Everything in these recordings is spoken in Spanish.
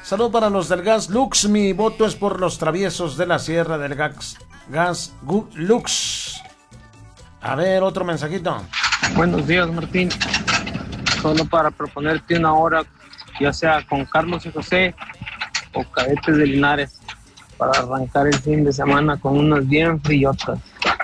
Salud para los del Gas Lux. Mi voto es por los traviesos de la Sierra del Gas Lux. A ver, otro mensajito. Buenos días, Martín. Solo para proponerte una hora, ya sea con Carlos y José o Cadetes de Linares, para arrancar el fin de semana con unas bien friotas.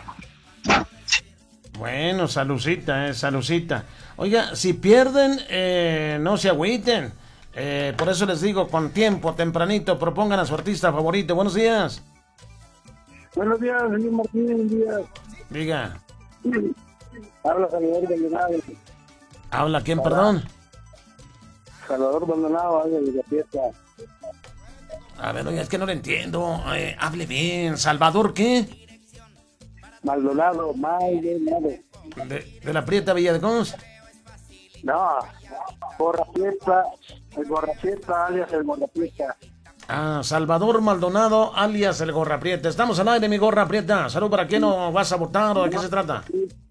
Bueno, salucita, salucita. Oiga, si pierden, no se agüiten. Por eso les digo, con tiempo, tempranito, propongan a su artista favorito. Buenos días. Buenos días, señor Martín. Buenos días. Diga. Habla Salvador Maldonado. ¿Habla quién, perdón? Salvador Maldonado, habla de la fiesta. A ver, oiga, es que no lo entiendo. Hable bien. ¿Salvador qué? Maldonado. ¿De la Prieta Villa de Cons? No, Gorra Prieta, el Gorra Prieta, alias el Gorra Prieta. Ah, Salvador Maldonado, alias el Gorra Prieta. Estamos al aire, mi Gorra Prieta. Salud, ¿para qué no vas a votar o de qué se trata?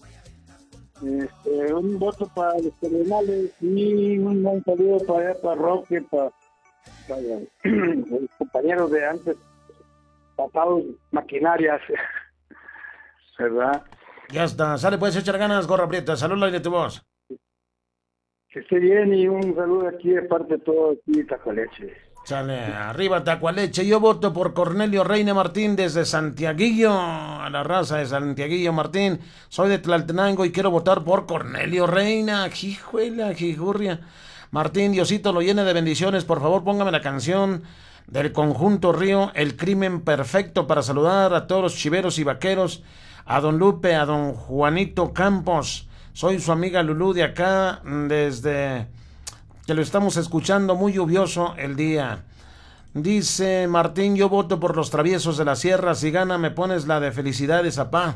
Un voto para los terminales y un buen saludo para allá, para Roque, para los compañeros de antes, pasados maquinarias, ¿verdad? Ya está, sale, puedes echar ganas, Gorra Prieta. Salud, al aire tu voz. Que esté bien y un saludo aquí de parte de todo aquí, Tacualeche. Sale, arriba Tacualeche. Yo voto por Cornelio Reina Martín desde Santiaguillo, a la raza de Santiaguillo Martín. Soy de Tlaltenango y quiero votar por Cornelio Reina. Jijuela, jijurria. Martín, Diosito lo llene de bendiciones. Por favor, póngame la canción del Conjunto Río, El Crimen Perfecto, para saludar a todos los chiveros y vaqueros, a don Lupe, a don Juanito Campos. Soy su amiga Lulú de acá, desde que lo estamos escuchando, muy lluvioso el día. Dice Martín, yo voto por los traviesos de la sierra. Si gana, me pones la de Felicidades, apá.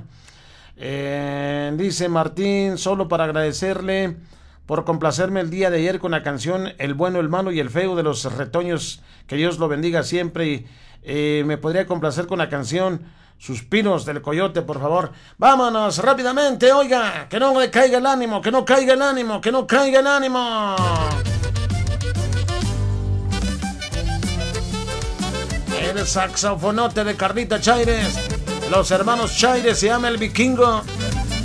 Dice Martín, solo para agradecerle por complacerme el día de ayer con la canción El Bueno, el Malo y el Feo de los Retoños. Que Dios lo bendiga siempre. Y me podría complacer con la canción Suspiros del Coyote, por favor. Vámonos rápidamente, oiga, que no le caiga el ánimo, que no caiga el ánimo, que no caiga el ánimo. El saxofonote de Carlita Chaires, los hermanos Chaires, se llama El Vikingo.